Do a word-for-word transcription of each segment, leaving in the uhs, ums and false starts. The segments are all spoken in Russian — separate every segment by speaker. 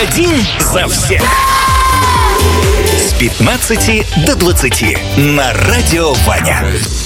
Speaker 1: Один за всех. С пятнадцати до двадцати на Радио Ваня.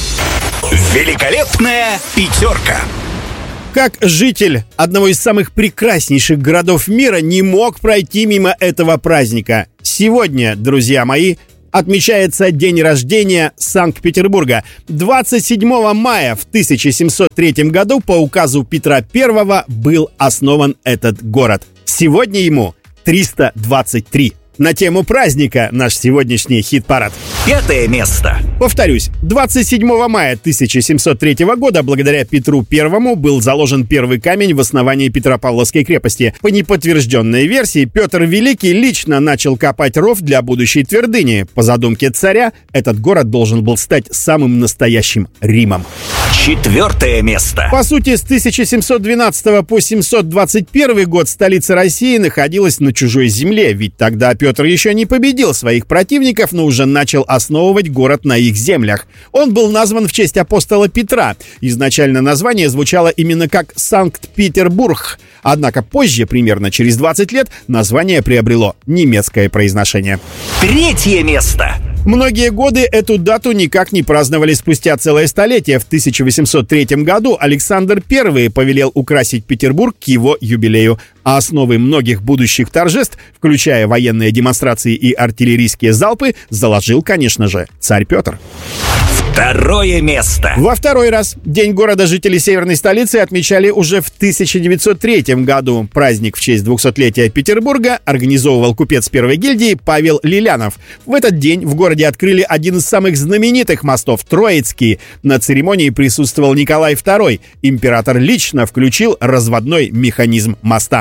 Speaker 1: Великолепная пятерка.
Speaker 2: Как житель одного из самых прекраснейших городов мира не мог пройти мимо этого праздника. Сегодня, друзья мои, отмечается день рождения Санкт-Петербурга. двадцать седьмого мая в тысяча семьсот третьем году по указу Петра Первого был основан этот город. Сегодня ему триста двадцать три. На тему праздника наш сегодняшний хит-парад.
Speaker 1: Пятое место.
Speaker 2: Повторюсь, двадцать седьмого мая тысяча семьсот третьего года благодаря Петру Первому был заложен первый камень в основании Петропавловской крепости. По неподтвержденной версии, Петр Великий лично начал копать ров для будущей твердыни. По задумке царя, этот город должен был стать самым настоящим Римом.
Speaker 1: Четвертое место.
Speaker 2: По сути, с тысяча семьсот двенадцатого по семьсот двадцать первый год столица России находилась на чужой земле, ведь тогда Петр еще не победил своих противников, но уже начал основывать город на их землях. Он был назван в честь апостола Петра. Изначально название звучало именно как Санкт-Петербург. Однако позже, примерно через двадцать лет, название приобрело немецкое произношение.
Speaker 1: Третье место.
Speaker 2: Многие годы эту дату никак не праздновали спустя целое столетие. В тысяча восемьсот третьем году Александр Первый повелел украсить Петербург к его юбилею. А основы многих будущих торжеств, включая военные демонстрации и артиллерийские залпы, заложил, конечно же, царь Петр.
Speaker 1: Второе место.
Speaker 2: Во второй раз День города жители северной столицы отмечали уже в тысяча девятьсот третьем году. Праздник в честь двухсотлетия Петербурга организовывал купец первой гильдии Павел Лилянов. В этот день в городе открыли один из самых знаменитых мостов — Троицкий. На церемонии присутствовал Николай Второй. Император лично включил разводной механизм моста.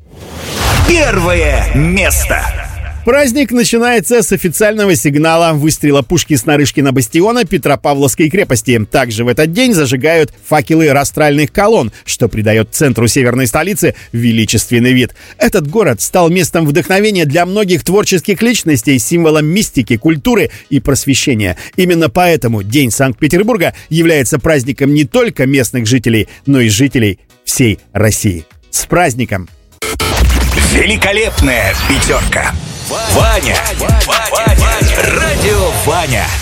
Speaker 1: Первое место.
Speaker 2: Праздник начинается с официального сигнала выстрела пушки с Нарышкина бастиона Петропавловской крепости. Также в этот день зажигают факелы растральных колонн, что придает центру северной столицы величественный вид. Этот город стал местом вдохновения для многих творческих личностей, символом мистики, культуры и просвещения. Именно поэтому День Санкт-Петербурга является праздником не только местных жителей, но и жителей всей России. С праздником!
Speaker 1: Великолепная пятерка. Ваня, Ваня, Ваня, Радио Ваня.